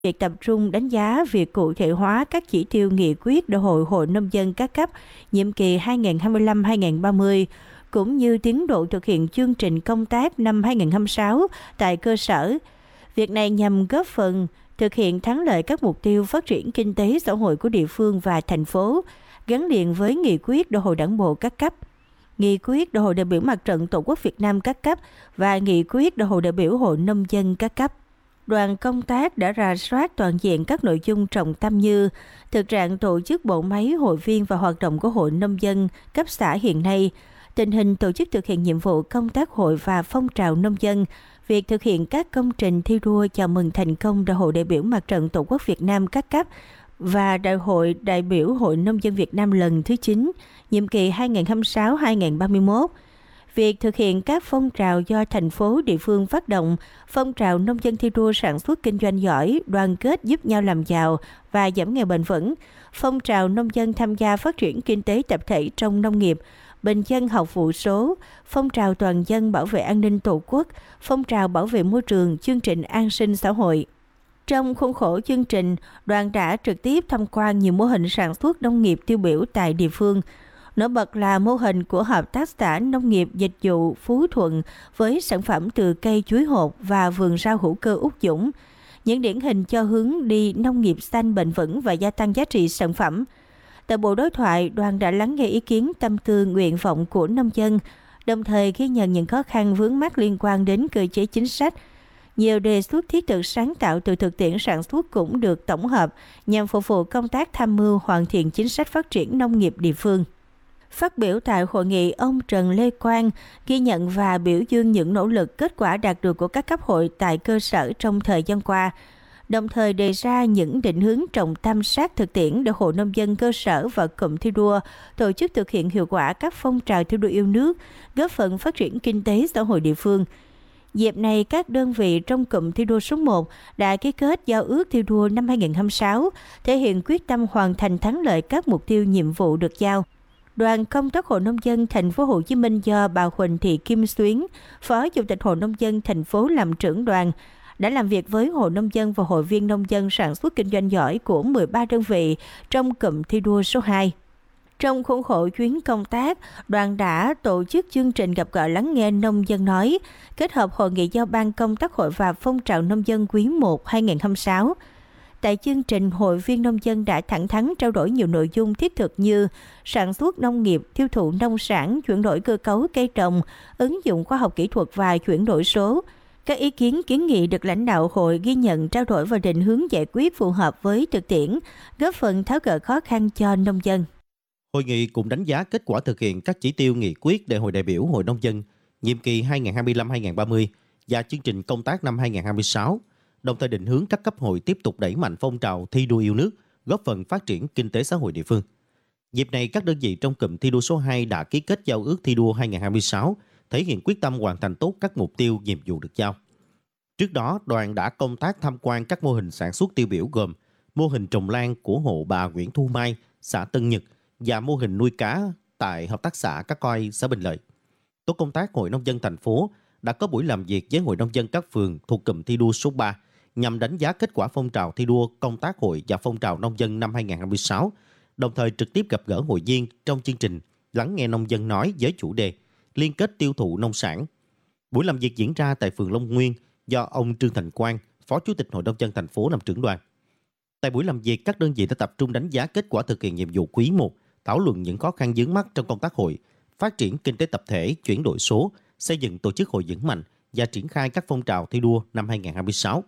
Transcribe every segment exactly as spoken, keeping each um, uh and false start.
Việc tập trung đánh giá việc cụ thể hóa các chỉ tiêu nghị quyết Đại hội Hội Nông dân các cấp nhiệm kỳ hai nghìn không trăm hai mươi lăm đến hai nghìn không trăm ba mươi cũng như tiến độ thực hiện chương trình công tác năm hai nghìn không trăm hai mươi sáu tại cơ sở. Việc này nhằm góp phần thực hiện thắng lợi các mục tiêu phát triển kinh tế xã hội của địa phương và thành phố, gắn liền với nghị quyết Đại hội Đảng bộ các cấp, nghị quyết Đại hội đại biểu Mặt trận Tổ quốc Việt Nam các cấp và nghị quyết Đại hội đại biểu Hội Nông dân các cấp. Đoàn công tác đã rà soát toàn diện các nội dung trọng tâm như thực trạng tổ chức bộ máy, hội viên và hoạt động của Hội Nông dân cấp xã hiện nay, tình hình tổ chức thực hiện nhiệm vụ công tác hội và phong trào nông dân, việc thực hiện các công trình thi đua chào mừng thành công Đại hội đại biểu Mặt trận Tổ quốc Việt Nam các cấp và Đại hội đại biểu Hội Nông dân Việt Nam lần thứ chín, nhiệm kỳ hai nghìn không trăm hai mươi sáu đến hai nghìn không trăm ba mươi mốt. Việc thực hiện các phong trào do thành phố địa phương phát động, phong trào nông dân thi đua sản xuất kinh doanh giỏi, đoàn kết giúp nhau làm giàu và giảm nghèo bền vững, phong trào nông dân tham gia phát triển kinh tế tập thể trong nông nghiệp, bình dân học vụ số, phong trào toàn dân bảo vệ an ninh Tổ quốc, phong trào bảo vệ môi trường, chương trình an sinh xã hội. Trong khuôn khổ chương trình, đoàn đã trực tiếp tham quan nhiều mô hình sản xuất nông nghiệp tiêu biểu tại địa phương. Nổi bật là mô hình của Hợp tác xã Nông nghiệp Dịch vụ Phú Thuận với sản phẩm từ cây chuối hột và vườn rau hữu cơ Úc Dũng. Những điển hình cho hướng đi nông nghiệp xanh bền vững và gia tăng giá trị sản phẩm. Tại buổi đối thoại, đoàn đã lắng nghe ý kiến, tâm tư, nguyện vọng của nông dân, đồng thời ghi nhận những khó khăn vướng mắc liên quan đến cơ chế chính sách. Nhiều đề xuất thiết thực sáng tạo từ thực tiễn sản xuất cũng được tổng hợp nhằm phục vụ công tác tham mưu hoàn thiện chính sách phát triển nông nghiệp địa phương. Phát biểu tại hội nghị, ông Trần Lê Quang ghi nhận và biểu dương những nỗ lực kết quả đạt được của các cấp hội tại cơ sở trong thời gian qua, đồng thời đề ra những định hướng trọng tâm sát thực tiễn để Hội Nông dân cơ sở và cụm thi đua tổ chức thực hiện hiệu quả các phong trào thi đua yêu nước, góp phần phát triển kinh tế xã hội địa phương. Dịp này, các đơn vị trong cụm thi đua số một đã ký kết giao ước thi đua năm hai nghìn không trăm hai mươi sáu, thể hiện quyết tâm hoàn thành thắng lợi các mục tiêu nhiệm vụ được giao. Đoàn công tác Hội Nông dân Thành phố Hồ Chí Minh do bà Huỳnh Thị Kim Xuyến, Phó Chủ tịch Hội Nông dân thành phố làm trưởng đoàn, đã làm việc với Hội Nông dân và hội viên nông dân sản xuất kinh doanh giỏi của mười ba đơn vị trong cụm thi đua số hai. Trong khuôn khổ chuyến công tác, đoàn đã tổ chức chương trình gặp gỡ lắng nghe nông dân nói, kết hợp hội nghị giao ban công tác hội và phong trào nông dân quý một hai nghìn không trăm hai mươi sáu. Tại chương trình, hội viên nông dân đã thẳng thắn trao đổi nhiều nội dung thiết thực như sản xuất nông nghiệp, tiêu thụ nông sản, chuyển đổi cơ cấu cây trồng, ứng dụng khoa học kỹ thuật và chuyển đổi số. Các ý kiến kiến nghị được lãnh đạo hội ghi nhận, trao đổi và định hướng giải quyết phù hợp với thực tiễn, góp phần tháo gỡ khó khăn cho nông dân. Hội nghị cũng đánh giá kết quả thực hiện các chỉ tiêu nghị quyết Đại hội đại biểu Hội Nông dân nhiệm kỳ hai nghìn không trăm hai mươi lăm đến hai nghìn không trăm ba mươi và chương trình công tác năm hai nghìn không trăm hai mươi sáu, đồng thời định hướng các cấp hội tiếp tục đẩy mạnh phong trào thi đua yêu nước, góp phần phát triển kinh tế xã hội địa phương. Dịp này, các đơn vị trong cụm thi đua số hai đã ký kết giao ước thi đua hai nghìn không trăm hai mươi sáu, thể hiện quyết tâm hoàn thành tốt các mục tiêu nhiệm vụ được giao. Trước đó, đoàn đã công tác tham quan các mô hình sản xuất tiêu biểu gồm mô hình trồng lan của hộ bà Nguyễn Thu Mai, xã Tân Nhật và mô hình nuôi cá tại Hợp tác xã Cá Coi, xã Bình Lợi. Tổ công tác Hội Nông dân thành phố đã có buổi làm việc với Hội Nông dân các phường thuộc cụm thi đua số ba nhằm đánh giá kết quả phong trào thi đua công tác hội và phong trào nông dân năm hai nghìn không trăm hai mươi sáu, đồng thời trực tiếp gặp gỡ hội viên trong chương trình lắng nghe nông dân nói với chủ đề liên kết tiêu thụ nông sản. Buổi làm việc diễn ra tại phường Long Nguyên do ông Trương Thành Quang, Phó Chủ tịch Hội Nông dân thành phố làm trưởng đoàn. Tại buổi làm việc, các đơn vị đã tập trung đánh giá kết quả thực hiện nhiệm vụ quý một, thảo luận những khó khăn vướng mắc trong công tác hội, phát triển kinh tế tập thể, chuyển đổi số, xây dựng tổ chức hội vững mạnh và triển khai các phong trào thi đua năm hai nghìn không trăm hai mươi sáu.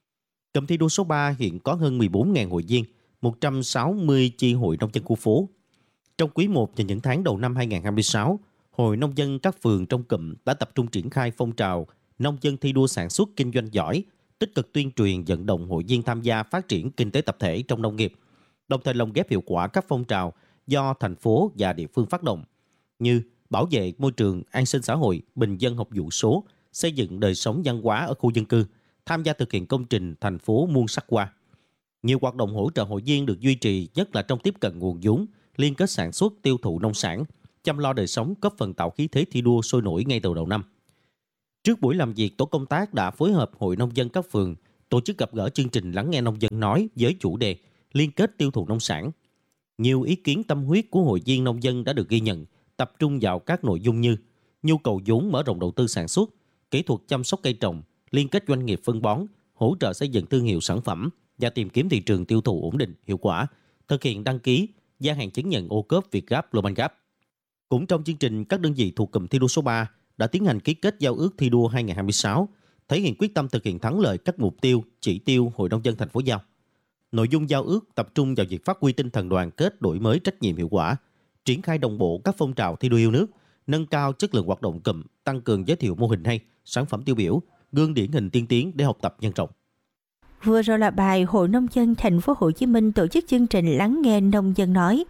Cụm thi đua số ba hiện có hơn mười bốn nghìn hội viên, một trăm sáu mươi chi hội nông dân khu phố. Trong quý một và những tháng đầu năm hai nghìn không trăm hai mươi sáu, Hội Nông dân các phường trong cụm đã tập trung triển khai phong trào nông dân thi đua sản xuất kinh doanh giỏi, tích cực tuyên truyền vận động hội viên tham gia phát triển kinh tế tập thể trong nông nghiệp, đồng thời lồng ghép hiệu quả các phong trào do thành phố và địa phương phát động như bảo vệ môi trường, an sinh xã hội, bình dân học vụ số, xây dựng đời sống văn hóa ở khu dân cư, tham gia thực hiện công trình thành phố muôn sắc hoa. Nhiều hoạt động hỗ trợ hội viên được duy trì, nhất là trong tiếp cận nguồn vốn, liên kết sản xuất, tiêu thụ nông sản, chăm lo đời sống, góp phần tạo khí thế thi đua sôi nổi ngay từ đầu năm. Trước buổi làm việc, tổ công tác đã phối hợp Hội Nông dân các phường tổ chức gặp gỡ chương trình Lắng nghe nông dân nói với chủ đề liên kết tiêu thụ nông sản. Nhiều ý kiến tâm huyết của hội viên nông dân đã được ghi nhận, tập trung vào các nội dung như nhu cầu vốn mở rộng đầu tư sản xuất, kỹ thuật chăm sóc cây trồng, liên kết doanh nghiệp phân bón, hỗ trợ xây dựng thương hiệu sản phẩm và tìm kiếm thị trường tiêu thụ ổn định, hiệu quả, thực hiện đăng ký, gia hạn chứng nhận ô cốp Việt Gap Global Gap. Cũng trong chương trình, các đơn vị thuộc cụm thi đua số ba đã tiến hành ký kết giao ước thi đua hai không hai sáu, thể hiện quyết tâm thực hiện thắng lợi các mục tiêu, chỉ tiêu Hội nông dân thành phố giao. Nội dung giao ước tập trung vào việc phát huy tinh thần đoàn kết, đổi mới trách nhiệm hiệu quả, triển khai đồng bộ các phong trào thi đua yêu nước, nâng cao chất lượng hoạt động cụm, tăng cường giới thiệu mô hình hay, sản phẩm tiêu biểu, gương điển hình tiên tiến để học tập nhân rộng. Vừa rồi là bài Hội nông dân thành phố Hồ Chí Minh tổ chức chương trình Lắng nghe nông dân nói.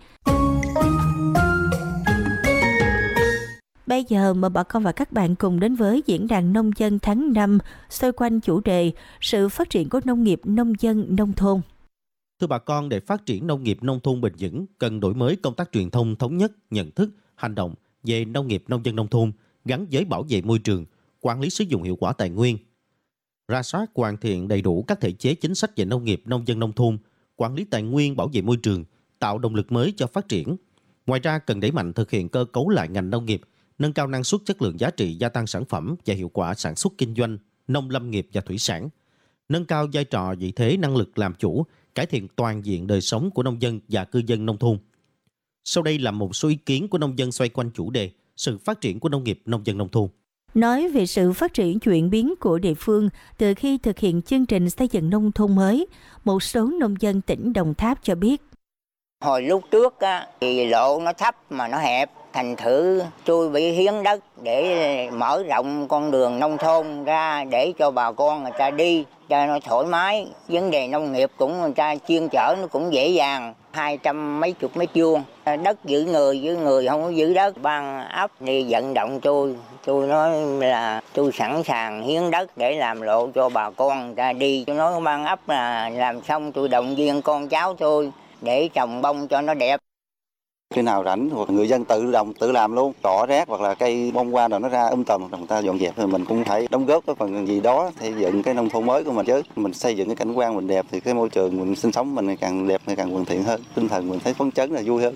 Bây giờ mời bà con và các bạn cùng đến với diễn đàn nông dân tháng năm xoay quanh chủ đề sự phát triển của nông nghiệp nông dân nông thôn. Thưa bà con, để phát triển nông nghiệp nông thôn bền vững, cần đổi mới công tác truyền thông thống nhất, nhận thức, hành động về nông nghiệp nông dân nông thôn gắn với bảo vệ môi trường, quản lý sử dụng hiệu quả tài nguyên. Rà soát hoàn thiện đầy đủ các thể chế chính sách về nông nghiệp nông dân nông thôn, quản lý tài nguyên, bảo vệ môi trường, tạo động lực mới cho phát triển. Ngoài ra, cần đẩy mạnh thực hiện cơ cấu lại ngành nông nghiệp, nâng cao năng suất, chất lượng, giá trị gia tăng sản phẩm và hiệu quả sản xuất kinh doanh, nông lâm nghiệp và thủy sản, nâng cao vai trò vị thế năng lực làm chủ, cải thiện toàn diện đời sống của nông dân và cư dân nông thôn. Sau đây là một số ý kiến của nông dân xoay quanh chủ đề sự phát triển của nông nghiệp nông dân nông thôn. Nói về sự phát triển chuyển biến của địa phương từ khi thực hiện chương trình xây dựng nông thôn mới, một số nông dân tỉnh Đồng Tháp cho biết. Hồi lúc trước á, thì lộ nó thấp mà nó hẹp, thành thử tôi bị hiến đất để mở rộng con đường nông thôn ra để cho bà con người ta đi cho nó thoải mái. Vấn đề nông nghiệp cũng người ta chuyên chở nó cũng dễ dàng, hai trăm mấy chục mét vuông. Đất giữ người, giữ người không có giữ đất. Ban ấp đi vận động tôi, tôi nói là tôi sẵn sàng hiến đất để làm lộ cho bà con người ta đi. Tôi nói ban ấp là làm xong tôi động viên con cháu tôi để trồng bông cho nó đẹp. Khi nào rảnh hoặc người dân tự động tự làm luôn, cỏ rác hoặc là cây bông hoa rồi nó ra um tùm, người ta dọn dẹp thì mình cũng phải đóng góp cái phần gì đó xây dựng cái nông thôn mới của mình chứ. Mình xây dựng cái cảnh quan mình đẹp thì cái môi trường mình sinh sống mình ngày càng đẹp, ngày càng hoàn thiện hơn, tinh thần mình thấy phấn chấn là vui hơn.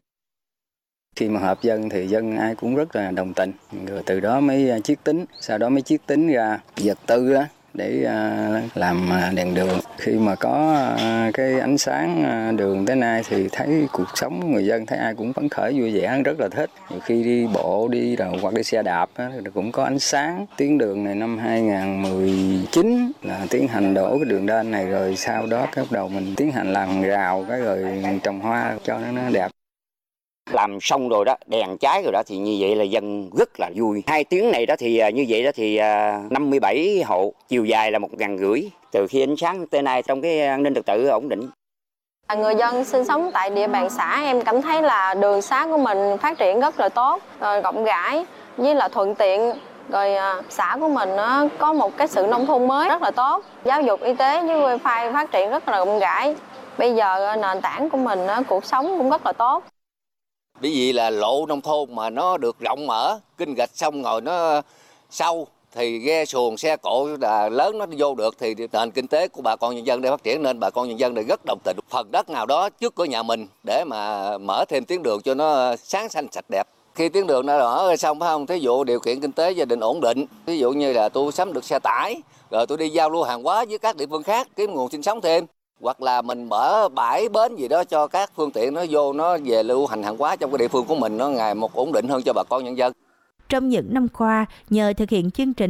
Khi mà họp dân thì dân ai cũng rất là đồng tình, rồi từ đó mới chiết tính, sau đó mới chiết tính ra vật tư á để làm đèn đường. Khi mà có cái ánh sáng đường tới nay thì thấy cuộc sống của người dân thấy ai cũng phấn khởi vui vẻ, rất là thích. Nhiều khi đi bộ đi rồi hoặc đi xe đạp thì cũng có ánh sáng. Tuyến đường này năm hai không một chín là tiến hành đổ cái đường đên này, rồi sau đó bắt đầu mình tiến hành làm rào cái rồi trồng hoa cho nó đẹp. Làm xong rồi đó, đèn cháy rồi đó thì như vậy là dân rất là vui. Hai tuyến này đó thì như vậy đó thì năm mươi bảy hộ, chiều dài là một ngàn rưỡi. Từ khi ánh sáng tới nay trong cái an ninh trật tự ổn định. Người dân sinh sống tại địa bàn xã em cảm thấy là đường xá của mình phát triển rất là tốt, rồi rộng rãi với là thuận tiện. Rồi xã của mình nó có một cái sự nông thôn mới rất là tốt. Giáo dục, y tế với wifi phát triển rất là rộng rãi. Bây giờ nền tảng của mình cuộc sống cũng rất là tốt. Bởi vì là lộ nông thôn mà nó được rộng mở, kênh gạch xong rồi nó sâu thì ghe xuồng xe cộ là lớn nó vô được thì nền kinh tế của bà con nhân dân để phát triển, nên bà con nhân dân đây rất đồng tình. Phần đất nào đó trước của nhà mình để mà mở thêm tuyến đường cho nó sáng xanh sạch đẹp. Khi tuyến đường đã mở xong phải không, thí dụ điều kiện kinh tế gia đình ổn định, ví dụ như là tôi sắm được xe tải, rồi tôi đi giao lưu hàng hóa với các địa phương khác kiếm nguồn sinh sống thêm. Hoặc là mình mở bãi bến gì đó cho các phương tiện nó vô nó về lưu hành hàng hóa trong cái địa phương của mình nó ngày một ổn định hơn cho bà con nhân dân. Trong những năm qua, nhờ thực hiện chương trình